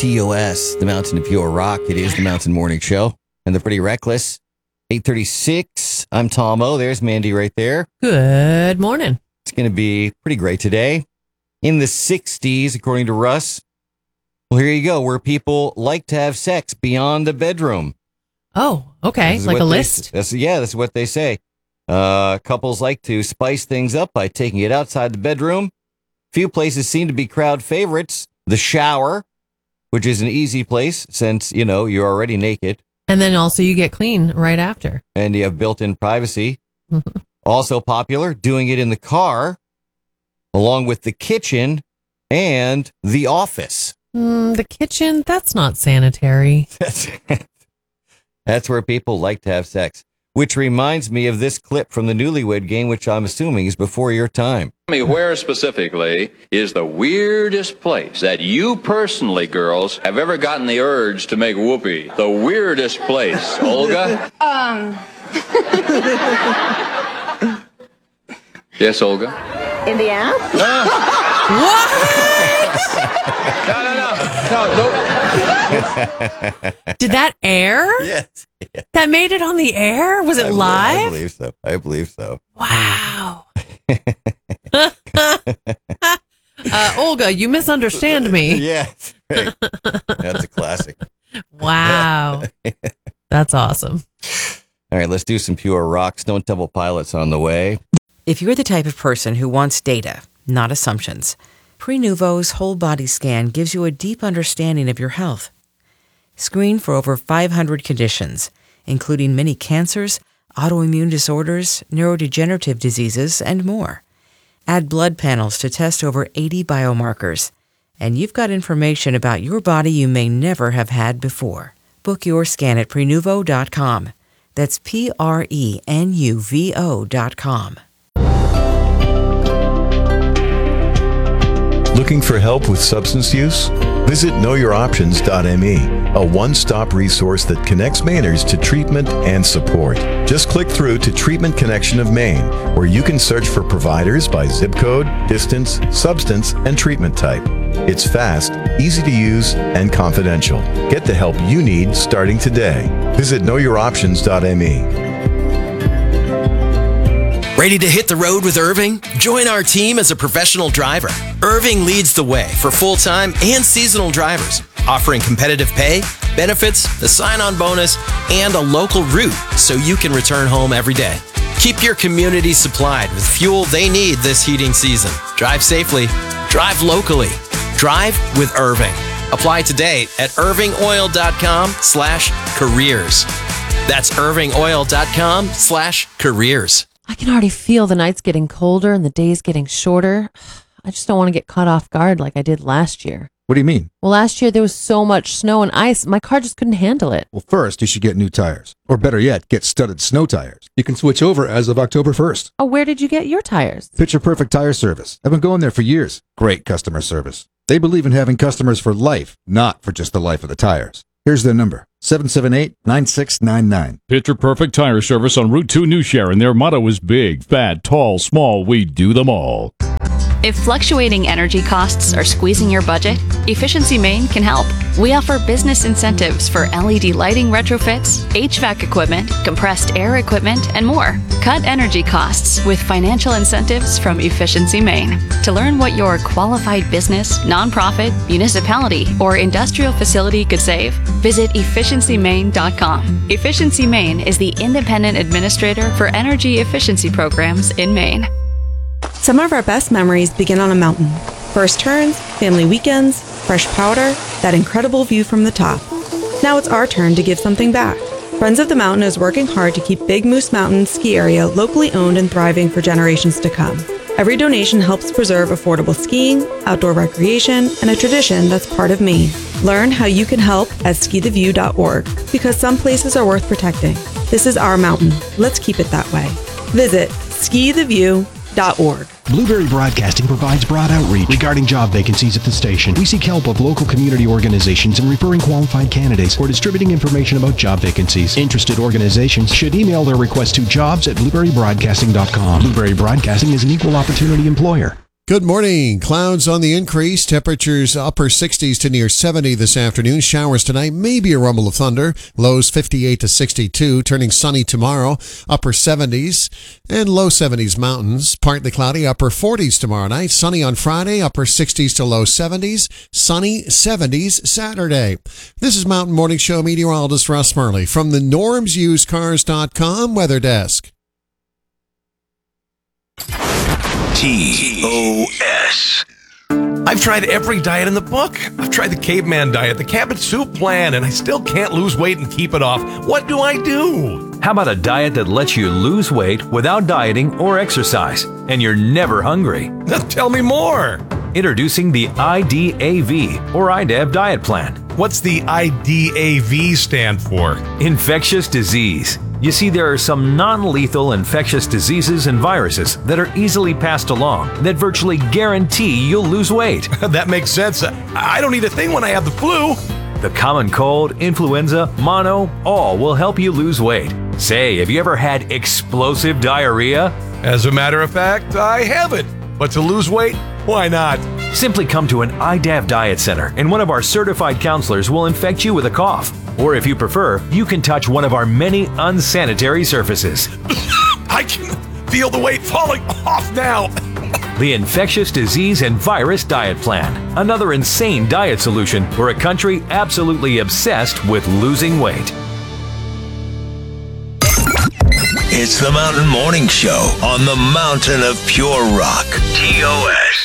WTOS, the Mountain of Pure Rock. It is the Mountain Morning Show. And the Pretty Reckless. 8:36. I'm Tom O. There's Mandy right there. Good morning. It's going to be pretty great today. In the 60s, according to Russ. Well, here you go, where people like to have sex beyond the bedroom. Oh, okay. Like a list? That's what they say. Couples like to spice things up by taking it outside the bedroom. Few places seem to be crowd favorites. The shower, which is an easy place since, you're already naked. And then also you get clean right after. And you have built-in privacy. Also popular, doing it in the car, along with the kitchen and the office. The kitchen, that's not sanitary. That's where people like to have sex. Which reminds me of this clip from the Newlywed Game, which I'm assuming is before your time. Tell me where specifically is the weirdest place that you personally, girls, have ever gotten the urge to make whoopee? The weirdest place, Olga? Yes, Olga? In the ass? No. Did that air? Yes. That made it on the air? Was it live? I believe so. Wow. Olga, you misunderstand me. Yes. Right. That's a classic. Wow. That's awesome. All right, let's do some pure rock. Stone Temple Pilots on the way. If you're the type of person who wants data, not assumptions, Prenuvo's whole body scan gives you a deep understanding of your health. Screen for over 500 conditions, including many cancers, autoimmune disorders, neurodegenerative diseases, and more. Add blood panels to test over 80 biomarkers, and you've got information about your body you may never have had before. Book your scan at Prenuvo.com. That's Prenuvo.com. Looking for help with substance use? Visit KnowYourOptions.me, a one-stop resource that connects Mainers to treatment and support. Just click through to Treatment Connection of Maine, where you can search for providers by zip code, distance, substance, and treatment type. It's fast, easy to use, and confidential. Get the help you need starting today. Visit KnowYourOptions.me. Ready to hit the road with Irving? Join our team as a professional driver. Irving leads the way for full-time and seasonal drivers, offering competitive pay, benefits, the sign-on bonus, and a local route so you can return home every day. Keep your community supplied with fuel they need this heating season. Drive safely. Drive locally. Drive with Irving. Apply today at irvingoil.com/careers. That's irvingoil.com/careers. I can already feel the nights getting colder and the days getting shorter. I just don't want to get caught off guard like I did last year. What do you mean? Well, last year there was so much snow and ice, my car just couldn't handle it. Well, first, you should get new tires. Or better yet, get studded snow tires. You can switch over as of October 1st. Oh, where did you get your tires? Picture Perfect Tire Service. I've been going there for years. Great customer service. They believe in having customers for life, not for just the life of the tires. Here's their number, 778-9699. Picture Perfect Tire Service on Route 2 New Sharon. Their motto is big, fat, tall, small, we do them all. If fluctuating energy costs are squeezing your budget, Efficiency Maine can help. We offer business incentives for LED lighting retrofits, HVAC equipment, compressed air equipment, and more. Cut energy costs with financial incentives from Efficiency Maine. To learn what your qualified business, nonprofit, municipality, or industrial facility could save, visit efficiencymaine.com. Efficiency Maine is the independent administrator for energy efficiency programs in Maine. Some of our best memories begin on a mountain. First turns, family weekends, fresh powder, that incredible view from the top. Now it's our turn to give something back. Friends of the Mountain is working hard to keep Big Moose Mountain ski area locally owned and thriving for generations to come. Every donation helps preserve affordable skiing, outdoor recreation, and a tradition that's part of Maine. Learn how you can help at skitheview.org, because some places are worth protecting. This is our mountain. Let's keep it that way. Visit skitheview.org. Blueberry Broadcasting provides broad outreach regarding job vacancies at the station. We seek help of local community organizations in referring qualified candidates or distributing information about job vacancies. Interested organizations should email their request to jobs@blueberrybroadcasting.com. Blueberry Broadcasting is an equal opportunity employer. Good morning. Clouds on the increase. Temperatures upper 60s to near 70 this afternoon. Showers tonight. Maybe a rumble of thunder. Lows 58 to 62. Turning sunny tomorrow. Upper 70s and low 70s mountains. Partly cloudy. Upper 40s tomorrow night. Sunny on Friday. Upper 60s to low 70s. Sunny 70s Saturday. This is Mountain Morning Show meteorologist Russ Murley from the normsusedcars.com weather desk. TOS. I've tried every diet in the book. I've tried the caveman diet, the cabbage soup plan, and I still can't lose weight and keep it off. What do I do? How about a diet that lets you lose weight without dieting or exercise, and you're never hungry? Tell me more. Introducing the IDAV, or IDAV diet plan. What's the IDAV stand for? Infectious disease. You see, there are some non-lethal infectious diseases and viruses that are easily passed along that virtually guarantee you'll lose weight. That makes sense. I don't need a thing when I have the flu. The common cold, influenza, mono, all will help you lose weight. Say, have you ever had explosive diarrhea? As a matter of fact, I haven't. But to lose weight, why not? Simply come to an IDAV Diet Center and one of our certified counselors will infect you with a cough. Or if you prefer, you can touch one of our many unsanitary surfaces. I can feel the weight falling off now. The Infectious Disease and Virus Diet Plan. Another insane diet solution for a country absolutely obsessed with losing weight. It's the Mountain Morning Show on the Mountain of Pure Rock. TOS.